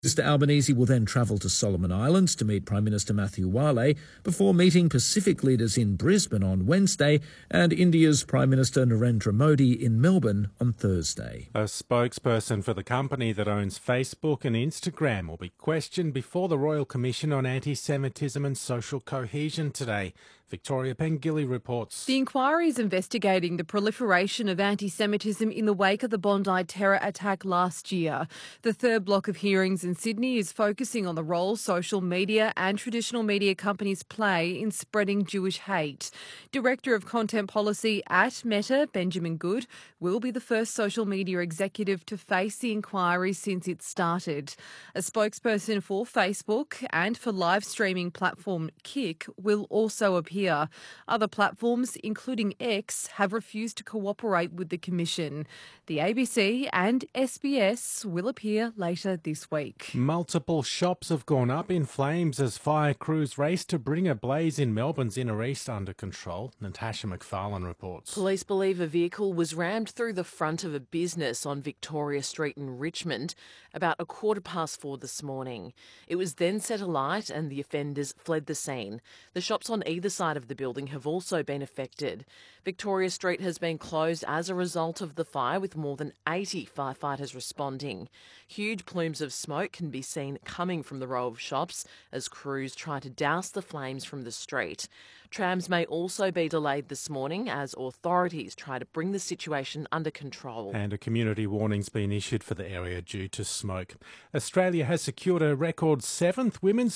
Mr Albanese will then travel to Solomon Islands to meet Prime Minister Matthew Wale before meeting Pacific leaders in Brisbane on Wednesday and India's Prime Minister Narendra Modi in Melbourne on Thursday. A spokesperson for the company that owns Facebook and Instagram will be questioned before the Royal Commission on Anti-Semitism and Social Cohesion today. Victoria Pengilly reports. The inquiry is investigating the proliferation of anti-Semitism in the wake of the Bondi terror attack last year. The third block of hearings in Sydney is focusing on the role social media and traditional media companies play in spreading Jewish hate. Director of Content Policy at Meta, Benjamin Good, will be the first social media executive to face the inquiry since it started. A spokesperson for Facebook and for live streaming platform Kick will also appear. Other platforms, including X, have refused to cooperate with the Commission. The ABC and SBS will appear later this week. Multiple shops have gone up in flames as fire crews race to bring a blaze in Melbourne's inner east under control. Natasha McFarlane reports. Police believe a vehicle was rammed through the front of a business on Victoria Street in Richmond about 4:15 this morning. It was then set alight and the offenders fled the scene. The shops on either side of the building have also been affected. Victoria Street has been closed as a result of the fire, with more than 80 firefighters responding. Huge plumes of smoke can be seen coming from the row of shops as crews try to douse the flames from the street. Trams may also be delayed this morning as authorities try to bring the situation under control. And a community warning's been issued for the area due to smoke. Australia has secured a record 7th Women's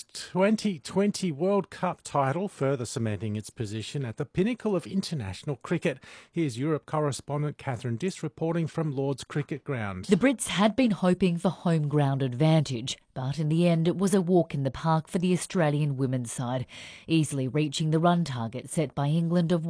2020 World Cup title, further cementing its position at the pinnacle of international cricket. Here's Europe correspondent Catherine Diss reporting from Lord's Cricket Ground. The Brits had been hoping for home ground advantage, but in the end it was a walk in the park for the Australian women's side, easily reaching the run target set by England of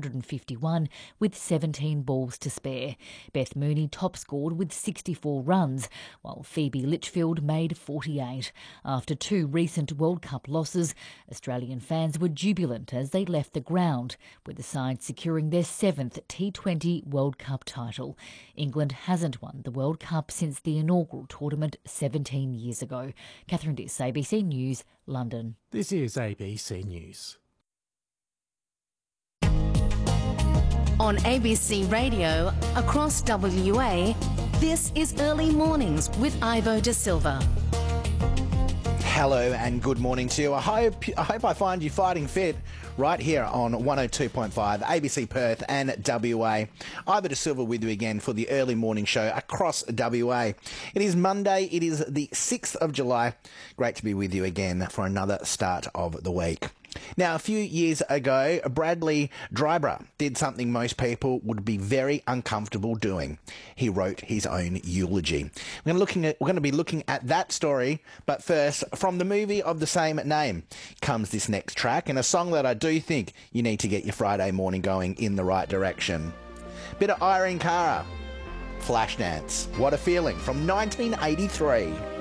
151 with 17 balls to spare. Beth Mooney top scored with 64 runs, while Phoebe Litchfield made 48. After two recent World Cup losses, Australian fans were jubilant as they left the ground, with the side securing their 7th T20 World Cup title. England hasn't won the World Cup since the inaugural tournament 17 years ago. Catherine Diss, ABC News, London. This is ABC News. On ABC Radio, across WA, this is Early Mornings with Ivo De Silva. Hello and good morning to you. I hope I find you fighting fit right here on 102.5 ABC Perth and WA. Ivo De Silva with you again for the early morning show across WA. It is Monday. It is the 6th of July. Great to be with you again for another start of the week. Now, a few years ago, Bradley Dryburgh did something most people would be very uncomfortable doing. He wrote his own eulogy. We're going to be looking at that story, but first, from the movie of the same name comes this next track, and a song that I do think you need to get your Friday morning going in the right direction. Bit of Irene Cara, Flashdance. What a Feeling from 1983.